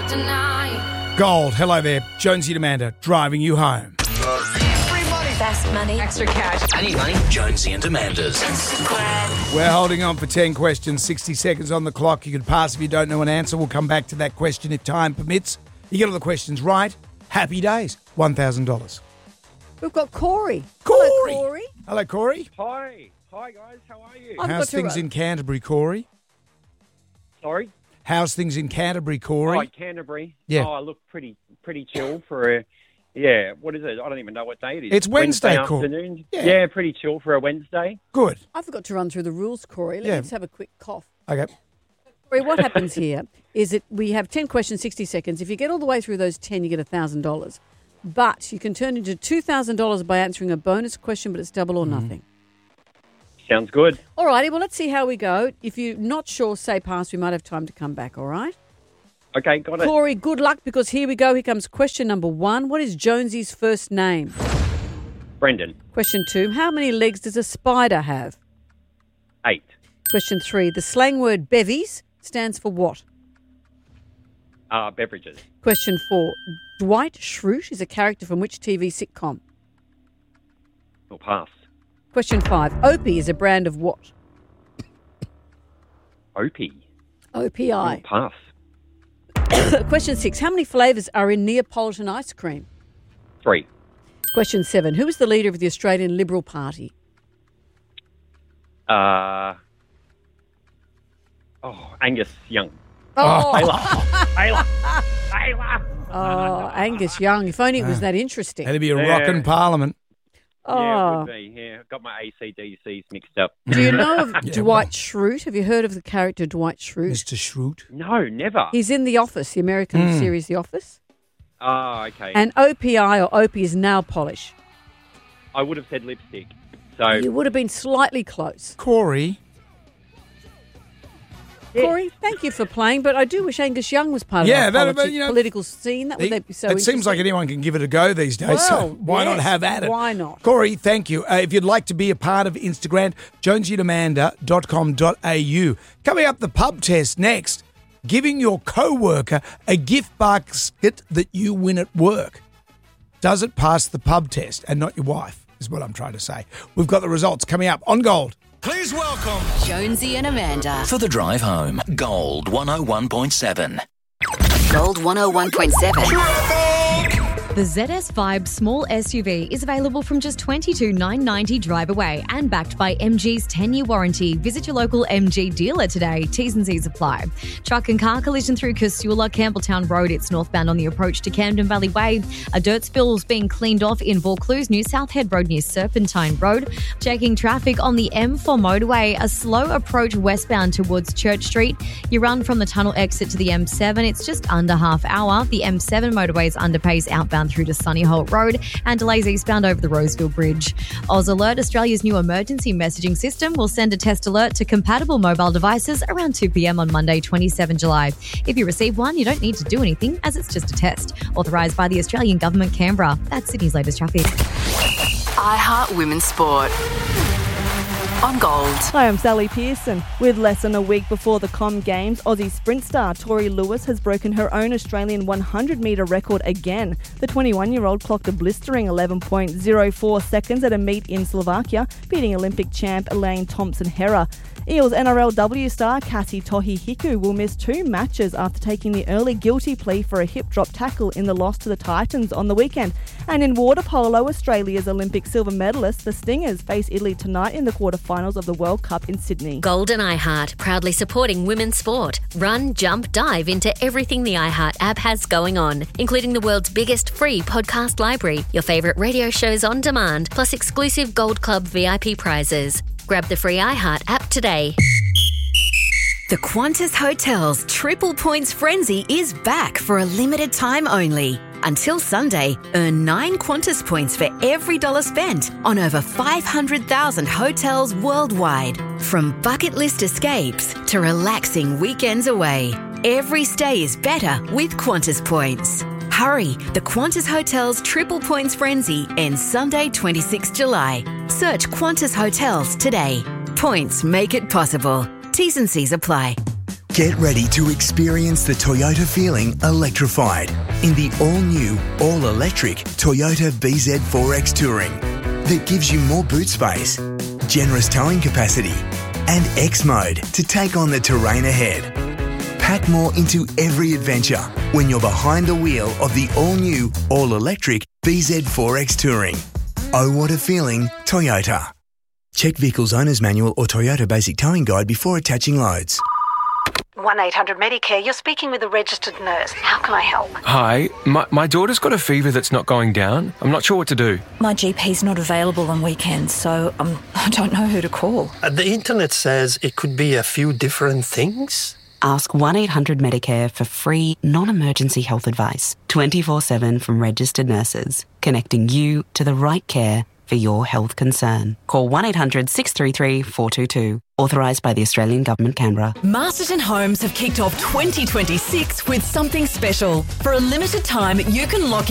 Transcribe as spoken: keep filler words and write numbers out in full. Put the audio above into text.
deny. Gold, hello there. Jonesy and Amanda driving you home. Fast money. Extra cash. I need money. Jonesy and Amanda's. Instagram. We're holding on for ten questions, sixty seconds on the clock. You can pass if you don't know an answer. We'll come back to that question if time permits. You get all the questions right. Happy days. one thousand dollars. We've got Corey. Corey. Hello, Corey. Hello, Corey. Hi. Hi, guys. How are you? I've How's got to things run. in Canterbury, Corey? Sorry? How's things in Canterbury, Oh, Corey? Canterbury. Yeah. Oh, I look pretty pretty chill for a... Yeah, what is it? I don't even know what day it is. It's Wednesday, Cor- afternoon. Yeah. Yeah. pretty chill for a Wednesday. Good. I forgot to run through the rules, Corey. Let Yeah. me just have a quick cough. Okay. Corey, what happens here is that we have ten questions, sixty seconds. If you get all the way through those ten, you get one thousand dollars. But you can turn into two thousand dollars by answering a bonus question, but it's double or nothing. Sounds good. All righty, well, let's see how we go. If you're not sure, say pass. We might have time to come back, all right? Okay, got it. Corey, good luck because here we go. Here comes question number one. What is Jonesy's first name? Brendan. Question two. How many legs does a spider have? Eight. Question three. The slang word bevies stands for what? Uh, beverages. Question four. Dwight Schrute is a character from which T V sitcom? Or pass. Question five. Opie is a brand of what? Opie. O P I. Or pass. Question six. How many flavours are in Neapolitan ice cream? Three. Question seven. Who is the leader of the Australian Liberal Party? Uh, oh, Angus Young. Oh, Ayla. Ayla. Ayla. oh Angus Young. If only it was that interesting. That'd be a Yeah. rockin' parliament. Yeah, it Oh. would be. Yeah, got my A C D Cs mixed up. Do you know of Dwight Schrute? Have you heard of the character Dwight Schrute? Mister Schrute. No, never. He's in The Office, the American Mm. series The Office. Oh, okay. And O P I or Opie is nail polish. I would have said lipstick. So, You would have been slightly close. Corey. Corey, thank you for playing, but I do wish Angus Young was part of Yeah, our that'd politi- be, you know, political scene. That would He- be so it seems like interesting. anyone can give it a go these days, so Well, why not yes, have at it? why not? Corey, thank you. Uh, if you'd like to be a part of Instagram, jonesy and amanda dot com dot a u. Coming up, the pub test next. Giving your co-worker a gift basket that you win at work. Does it pass the pub test and not your wife, is what I'm trying to say. We've got the results coming up on Gold. Please welcome Jonesy and Amanda. For the drive home, Gold one oh one point seven. Gold one oh one point seven. The Z S Vibe small S U V is available from just twenty-two thousand nine hundred ninety dollars drive away and backed by M G's ten-year warranty. Visit your local M G dealer today. T's and C's apply. Truck and car collision through Casula, Campbelltown Road. It's northbound on the approach to Camden Valley Way. A dirt spill is being cleaned off in Vaucluse, New South Head Road near Serpentine Road. Checking traffic on the M four motorway. A slow approach westbound towards Church Street. You run from the tunnel exit to the M seven. It's just under half hour. The M seven motorway's underpays outbound through to Sunny Holt Road and delays eastbound over the Roseville Bridge. Oz Alert, Australia's new emergency messaging system, will send a test alert to compatible mobile devices around two p.m. on Monday, the twenty-seventh of July. If you receive one, you don't need to do anything as it's just a test. Authorised by the Australian Government, Canberra. That's Sydney's latest traffic. iHeart Women's Sport. On Gold. Hi, I'm Sally Pearson. With less than a week before the Com Games, Aussie sprint star Tori Lewis has broken her own Australian one hundred metre record again. The twenty-one-year-old clocked a blistering eleven point oh four seconds at a meet in Slovakia, beating Olympic champ Elaine Thompson-Herah. Eels N R L W star Cassie Tohi-Hiku will miss two matches after taking the early guilty plea for a hip drop tackle in the loss to the Titans on the weekend. And in water polo, Australia's Olympic silver medalists, the Stingers, face Italy tonight in the quarterfinals of the World Cup in Sydney. Gold and iHeart, proudly supporting women's sport. Run, jump, dive into everything the iHeart app has going on, including the world's biggest free podcast library, your favourite radio shows on demand, plus exclusive Gold Club V I P prizes. Grab the free iHeart app today. The Qantas Hotels Triple Points Frenzy is back for a limited time only. Until Sunday, earn nine Qantas points for every dollar spent on over five hundred thousand hotels worldwide. From bucket list escapes to relaxing weekends away, every stay is better with Qantas points. Hurry, the Qantas Hotels Triple Points Frenzy ends Sunday, twenty-sixth of July. Search Qantas Hotels today. Points make it possible. T's and C's apply. Get ready to experience the Toyota feeling electrified in the all-new, all-electric Toyota B Z four X Touring that gives you more boot space, generous towing capacity, and X mode to take on the terrain ahead. Pack more into every adventure when you're behind the wheel of the all-new, all-electric B Z four X Touring. Oh, what a feeling, Toyota. Check Vehicle's Owner's Manual or Toyota Basic Towing Guide before attaching loads. one eight hundred Medicare, you're speaking with a registered nurse. How can I help? Hi, my, my daughter's got a fever that's not going down. I'm not sure what to do. My G P's not available on weekends, so um, I don't know who to call. Uh, the internet says it could be a few different things. Ask one eight hundred Medicare for free, non-emergency health advice, twenty-four seven from registered nurses, connecting you to the right care for your health concern. Call one eight hundred six three three four two two. Authorised by the Australian Government, Canberra. Masterton Homes have kicked off twenty twenty-six with something special. For a limited time, you can lock